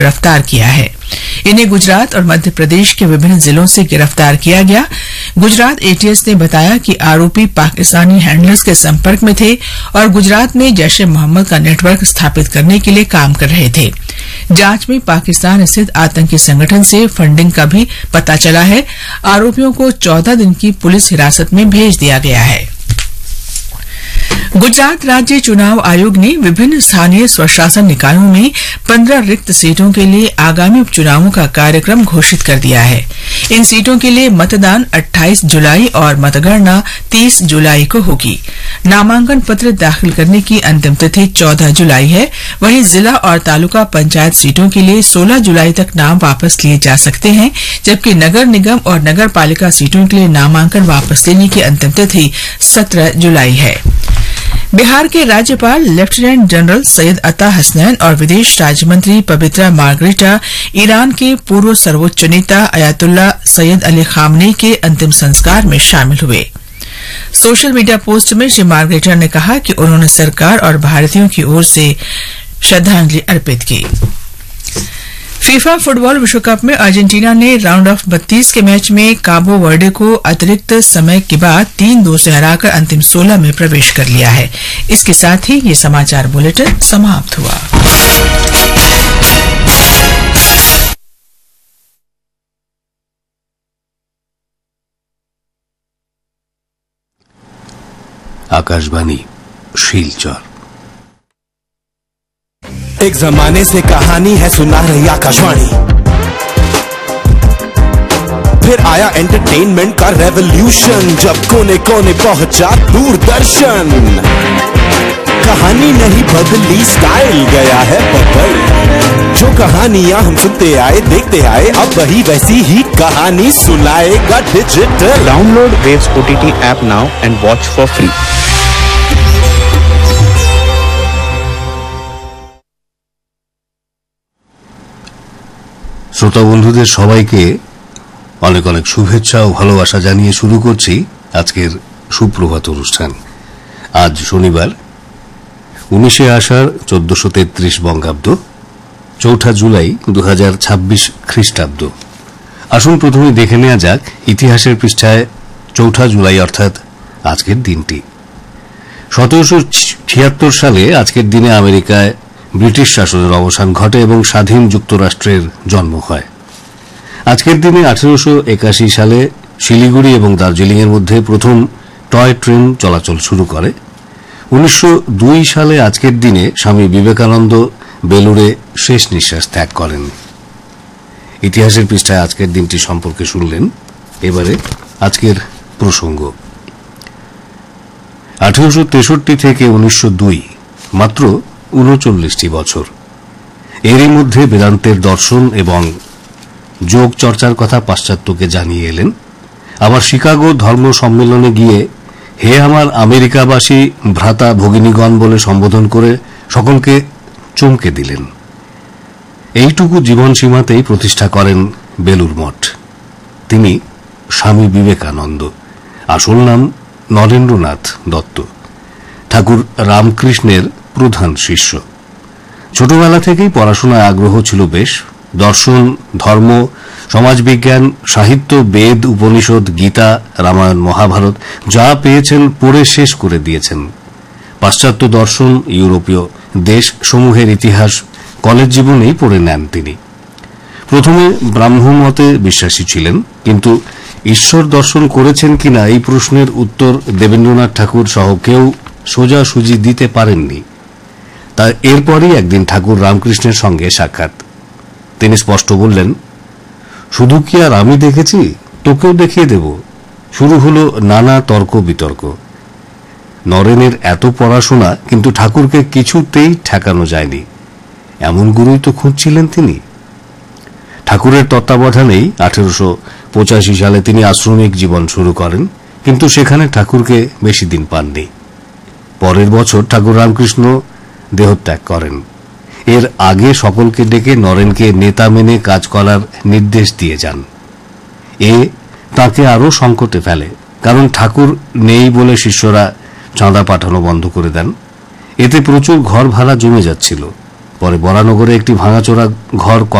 गिरफ्तार किया है। इन्हें गुजरात और मध्य प्रदेश के विभिन्न जिलों से गिरफ्तार किया गया। गुजरात एटीएस ने बताया कि आरोपी पाकिस्तानी हैंडलर्स के संपर्क में थे और गुजरात में जैश-ए-मोहम्मद का नेटवर्क स्थापित करने के लिए काम कर रहे थे। जांच में पाकिस्तान स्थित आतंकी संगठन से फंडिंग का भी पता चला है। आरोपियों को 14 दिन की पुलिस हिरासत में भेज दिया गया है। गुजरात राज्य चुनाव आयोग ने विभिन्न स्थानीय स्वशासन निकायों में 15 रिक्त सीटों के लिए आगामी उपचुनावों का कार्यक्रम घोषित कर दिया है। इन सीटों के लिए मतदान 28 जुलाई और मतगणना 30 जुलाई को होगी। नामांकन पत्र दाखिल करने की अंतिम तिथि 14 जुलाई है। वहीं जिला और तालुका पंचायत सीटों के लिए 16 जुलाई तक नाम वापस लिए जा सकते हैं, जबकि नगर निगम और नगर पालिका सीटों के लिए नामांकन वापस लेने की अंतिम तिथि 17 जुलाई है। बिहार के राज्यपाल लेफ्टिनेंट जनरल सैयद अता हसनैन और विदेश राज्य मंत्री पवित्रा मार्गरेटा ईरान के पूर्व सर्वोच्च नेता अयातुल्ला सैयद अली खामनेई के अंतिम संस्कार में शामिल हुए। सोशल मीडिया पोस्ट में श्री मार्गरेटा ने कहा कि उन्होंने सरकार और भारतीयों की ओर से श्रद्धांजलि अर्पित की। फीफा फुटबॉल विश्व कप में अर्जेंटीना ने राउंड ऑफ 32 के मैच में काबो वर्डे को अतिरिक्त समय के बाद 3-2 से हराकर अंतिम 16 में प्रवेश कर लिया है। इसके साथ ही ये समाचार बुलेटिन समाप्त हुआ। आकाशवाणी शीलचर। एक जमाने से कहानी है सुना रही आकाशवाणी, फिर आया एंटरटेनमेंट का रेवोल्यूशन, जब कोने कोने पहुंचा दूरदर्शन। कहानी नहीं बदली, स्टाइल गया है बदल। जो कहानियां हम सुनते आए देखते आए, अब वही वैसी ही कहानी सुनाएगा digital. Download waves OTT app now and watch for free. শ্রোতা বন্ধুদের সবাইকে অনেক অনেক শুভেচ্ছা ও ভালোবাসা জানিয়ে শুরু করছি আজকের সুপ্রভাত অনুষ্ঠান। আজ শনিবার 19 আষাঢ় 1433 বঙ্গাব্দ, 4 জুলাই 2026 খ্রিস্টাব্দ। আসুন প্রথমে দেখে নেওয়া যাক ইতিহাসের পৃষ্ঠায় 4 জুলাই অর্থাৎ আজকের দিনটি। 1776 সালে আজকের দিনে আমেরিকায় ব্রিটিশ শাসনের অবসান ঘটে এবং স্বাধীন যুক্তরাষ্ট্রের জন্ম হয়। আজকের দিনে 1881 সালে শিলিগুড়ি এবং দার্জিলিং এর মধ্যে প্রথম টয় ট্রেন চলাচল শুরু করে। 1902 সালে আজকের দিনে স্বামী বিবেকানন্দ বেলুড়ে শেষ নিঃশ্বাস ত্যাগ করেন। ইতিহাসের পৃষ্ঠায় আজকের দিনটি সম্পর্কে শুনলেন। এবারে আজকের প্রসঙ্গ। 1863 থেকে 1902 মাত্র 39টি বছর। এরই মধ্যে বেদান্তের দর্শন এবং যোগ চর্চার কথা পাশ্চাত্যকে জানিয়ে এলেন। আবার শিকাগো ধর্ম সম্মেলনে গিয়ে হে আমার আমেরিকাবাসী ভ্রাতা ভগিনীগণ বলে সম্বোধন করে সকলকে চমকে দিলেন। এইটুকু জীবন সীমাতেই প্রতিষ্ঠা করেন বেলুড় মঠ। তিনি স্বামী বিবেকানন্দ, আসল নাম নরেন্দ্রনাথ দত্ত, ঠাকুর রামকৃষ্ণের প্রধান শিষ্য। ছোটবেলা থেকেই পড়াশোনায় আগ্রহ ছিল বেশ। দর্শন, ধর্ম, সমাজবিজ্ঞান, সাহিত্য, বেদ, উপনিষদ, গীতা, রামায়ণ, মহাভারত যা পেয়েছেন পড়ে শেষ করে দিয়েছেন। পাশ্চাত্য দর্শন, ইউরোপীয় দেশ সমূহের ইতিহাস কলেজ জীবনেই পড়ে নেন তিনি। প্রথমে ব্রাহ্মমতে বিশ্বাসী ছিলেন, কিন্তু ঈশ্বর দর্শন করেছেন কিনা এই প্রশ্নের উত্তর দেবেন্দ্রনাথ ঠাকুর সহ কেউ সোজাসুজি দিতে পারেননি। তা এরপরই একদিন ঠাকুর রামকৃষ্ণের সঙ্গে সাক্ষাৎ। তিনি স্পষ্ট বললেন, শুধু কি আর আমি দেখেছি, তোকেও দেখিয়ে দেব। শুরু হলো নানা তর্ক বিতর্ক। নরেনের এত পড়াশোনা, কিন্তু ঠাকুরকে কিছুতেই ঠেকানো যায়নি। এমন গুরুই তো খুঁজছিলেন তিনি। ঠাকুরের তত্ত্বাবধানেই 1885 সালে তিনি আশ্রমিক জীবন শুরু করেন, কিন্তু সেখানে ঠাকুরকে বেশি দিন পাননি। পরের বছর ঠাকুর রামকৃষ্ণ দেহত্যাগ করেন। এর আগে সকলকে ডেকে নরেনকে নেতা মেনে কাজ করার নির্দেশ দিয়ে যান। এ তাকে আরো সংকটে ফেলে, কারণ ঠাকুর নেই বলে শিষ্যরা চাঁদা পাঠানো বন্ধ করে দেন। এতে প্রচুর ঘর ভাড়া জমে যাচ্ছিল। পরে বরানগরে একটি ভাঙাচোরা ঘর